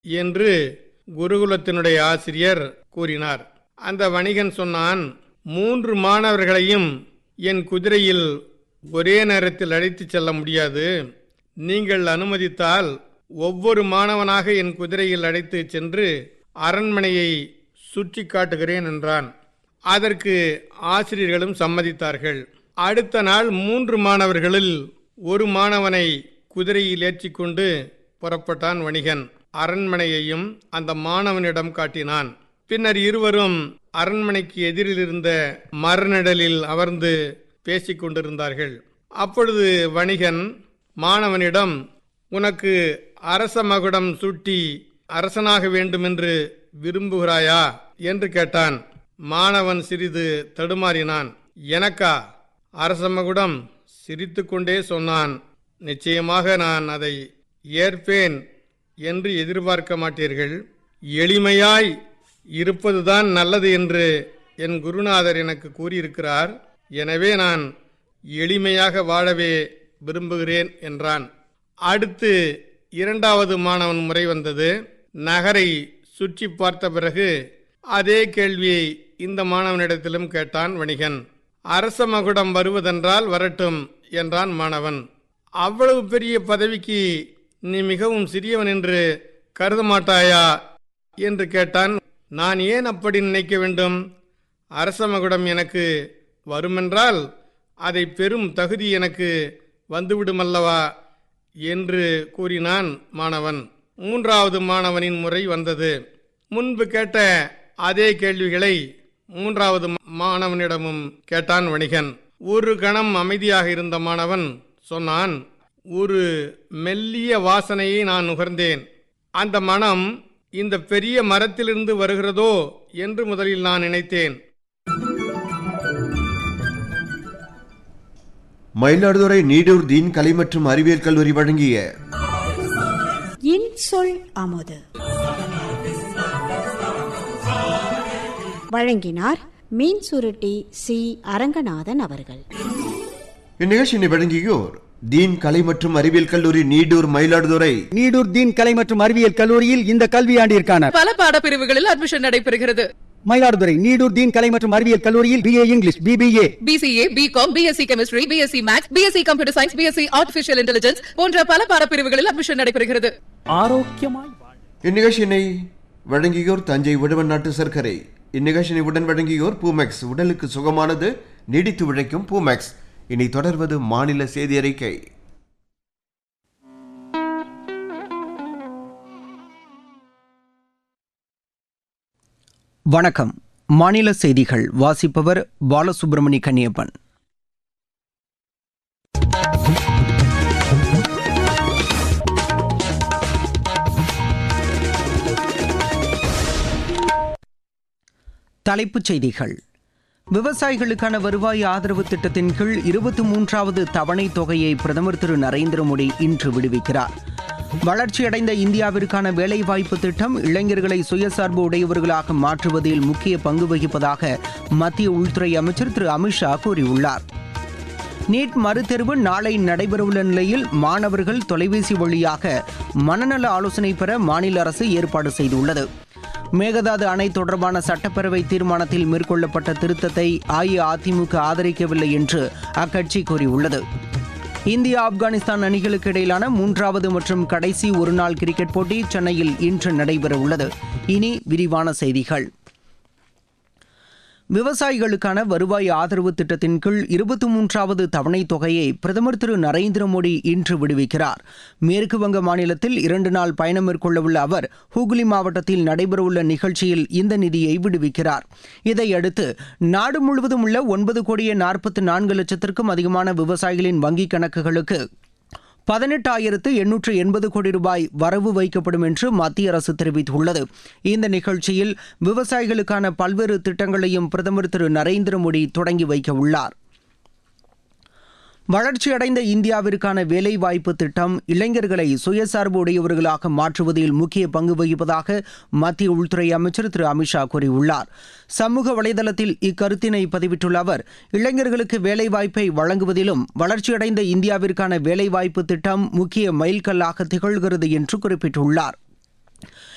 என்று குருகுலத்தினுடைய ஆசிரியர் கூறினார். அந்த வணிகன் சொன்னான், 3 மாணவர்களையும் என் குதிரையில் ஒரே நேரத்தில் அழைத்துச் செல்ல முடியாது. நீங்கள் அனுமதித்தால் ஒவ்வொரு மாணவனாக என் குதிரையில் அழைத்து சென்று அரண்மனையை சுற்றி காட்டுகிறேன் என்றான். அதற்கு ஆசிரியர்களும் சம்மதித்தார்கள். அடுத்த நாள் 3 மாணவர்களில் ஒரு மாணவனை குதிரையில் ஏற்றிக்கொண்டு புறப்பட்டான் வணிகன். அரண்மனையையும் அந்த மாணவனிடம் காட்டினான். பின்னர் இருவரும் அரண்மனைக்கு எதிரில் இருந்த மரநிழலில் அமர்ந்து பேசிக் கொண்டிருந்தார்கள். அப்பொழுது வணிகன் மாணவனிடம், உனக்கு அரச மகுடம் சூட்டி அரசனாக வேண்டுமென்று விரும்புகிறாயா என்று கேட்டான். மாணவன் சிறிது தடுமாறினான். எனக்கா அரச மகுடம்? சிரித்து கொண்டே சொன்னான், நிச்சயமாக நான் அதை ஏற்பேன் என்று எதிர்பார்க்க மாட்டீர்கள். எளிமையாய் இருப்பதுதான் நல்லது என்று என் குருநாதர் எனக்கு கூறியிருக்கிறார். எனவே நான் எளிமையாக வாழவே விரும்புகிறேன் என்றான். அடுத்து 2வது மாணவன் முறை வந்தது. நகரை சுற்றி பார்த்த பிறகு அதே கேள்வியை இந்த மாணவனிடத்திலும் கேட்டான் வணிகன். அரச மகுடம் வருவதென்றால் வரட்டும் என்றான் மாணவன். அவ்வளவு பெரிய பதவிக்கு நீ மிகவும் சிறியவன் என்று கருத மாட்டாயா என்று கேட்டான். நான் ஏன் அப்படி நினைக்க வேண்டும்? அரச மகுடம் எனக்கு வருமென்றால் அதை பெரும் தகுதி எனக்கு வந்துவிடுமல்லவா என்று கூறினான் மாணவன். 3வது மாணவனின் முறை வந்தது. முன்பு கேட்ட அதே கேள்விகளை 3வது மாணவனிடமும் கேட்டான் வணிகன். ஒரு கணம் அமைதியாக இருந்த மாணவன் சொன்னான், ஒரு மெல்லிய வாசனையை நான் நுகர்ந்தேன். அந்த மனம் இந்த பெரிய மரத்திலிருந்து வருகிறதோ என்று முதலில் நான் நினைத்தேன். மயிலாடுதுறை நீடூர் தீன் கலை மற்றும் அறிவியல் கல்லூரி வழங்கிய இன்சொல் அமுது வழங்கினார் மீன் சுருட்டி சி அரங்கநாதன் அவர்கள். இந்நிகழ்ச்சியினை வழங்கியோர் தீன் கலை மற்றும் அறிவியல் கல்லூரி நீடூர் மயிலாடுதுறை. நீடூர் தீன் கலை மற்றும் அறிவியல் கல்லூரியில் இந்த கல்வியாண்டிற்கான பல பாடப்பிரிவுகளில் அட்மிஷன் நடைபெறுகிறது. மயிலாடுதுறை நீடூர் தீன் கலை மற்றும் அறிவியல் கல்லூரியில் BA English, BBA, BCA, BCom, BSc Chemistry, BSc Maths, BSc Computer Science, BSc Artificial Intelligence போன்ற பல பாடப்பிரிவுகளில் அட்மிஷன் நடைபெறுகிறது. ஆரோக்கியமாய் இந்நிகழ்ச்சியினை வழங்கியோர் தஞ்சை விடுவன் நாட்டு சர்க்கரை. இந்நிகழ்ச்சியை உடன் வழங்கியோர் பூமெக்ஸ், உடலுக்கு சுகமானது, நீடித்து உழைக்கும் பூமெக்ஸ். இனி தொடர்வது மாநில செய்தி அறிக்கை. வணக்கம். மாநில செய்திகள் வாசிப்பவர் பாலசுப்ரமணி கன்னியப்பன். தலைப்புச் செய்திகள். விவசாயிகளுக்கான வருவாய் ஆதரவு திட்டத்தின் கீழ் 23வது தவணை தொகையை பிரதமர் திரு நரேந்திர மோடி இன்று விடுவிக்கிறார். வளர்ச்சியடைந்த இந்தியாவிற்கான வேலைவாய்ப்பு திட்டம் இளைஞர்களை சுயசார்பு உடையவர்களாக மாற்றுவதில் முக்கிய பங்கு வகிப்பதாக மத்திய உள்துறை அமைச்சர் திரு அமித்ஷா கூறியுள்ளார். நீட் மறுதேர்வு நாளை நடைபெறவுள்ள நிலையில் மாணவர்கள் தொலைபேசி வழியாக மனநல ஆலோசனை பெற மாநில அரசு ஏற்பாடு செய்துள்ளது. மேகதாது அணை தொடர்பான சட்டப்பேரவை தீர்மானத்தில் மேற்கொள்ளப்பட்ட திருத்தத்தை அஇஅதிமுக ஆதரிக்கவில்லை என்று அக்கட்சி கூறியுள்ளது. இந்தியா ஆப்கானிஸ்தான் அணிகளுக்கு இடையிலான 3வது மற்றும் கடைசி ஒருநாள் கிரிக்கெட் போட்டி சென்னையில் இன்று நடைபெறவுள்ளது. இனி விரிவான செய்திகள். விவசாயிகளுக்கான வருவாய் ஆதரவு திட்டத்தின் கீழ் 23வது தவணை தொகையை பிரதமர் திரு நரேந்திர மோடி இன்று விடுவிக்கிறார். மேற்கு வங்க மாநிலத்தில் 2 நாள் பயணம் மேற்கொள்ளவுள்ள அவர் ஹூக்ளி மாவட்டத்தில் நடைபெறவுள்ள நிகழ்ச்சியில் இந்த நிதியை விடுவிக்கிறார். இதையடுத்து நாடு முழுவதும் உள்ள 9,44,00,000க்கும் அதிகமான விவசாயிகளின் வங்கிக் கணக்குகளுக்கு 18,880 கோடி ரூபாய் வரவு வைக்கப்படும் என்று மத்திய அரசு தெரிவித்துள்ளது. இந்த நிகழ்ச்சியில் விவசாயிகளுக்கான பல்வேறு திட்டங்களையும் பிரதமர் திரு நரேந்திர மோடி தொடங்கி வைக்க உள்ளார். வளர்ச்சியடைந்த இந்தியாவிற்கான வேலைவாய்ப்பு திட்டம் இளைஞர்களை சுயசார்பு உடையவர்களாக மாற்றுவதில் முக்கிய பங்கு வகிப்பதாக மத்திய உள்துறை அமைச்சர் திரு அமித்ஷா கூறியுள்ளார். சமூக வலைதளத்தில் இக்கருத்தினை பதிவிட்டுள்ள அவர், இளைஞர்களுக்கு வேலைவாய்ப்பை வழங்குவதிலும் வளர்ச்சியடைந்த இந்தியாவிற்கான வேலைவாய்ப்பு திட்டம் முக்கிய மைல்கல்லாக திகழ்கிறது என்று குறிப்பிட்டுள்ளார்.